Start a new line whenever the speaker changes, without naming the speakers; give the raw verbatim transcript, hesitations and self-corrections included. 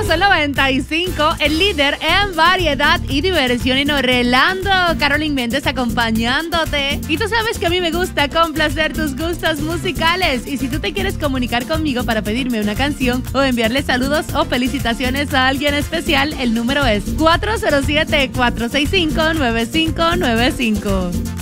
Sol noventa y cinco, el líder en variedad y diversión en Orlando. Carolyn Méndez acompañándote. Y tú sabes que a mí me gusta complacer tus gustos musicales. Y si tú te quieres comunicar conmigo para pedirme una canción o enviarle saludos o felicitaciones a alguien especial, el número es cuatro cero siete, cuatro seis cinco, nueve cinco nueve cinco.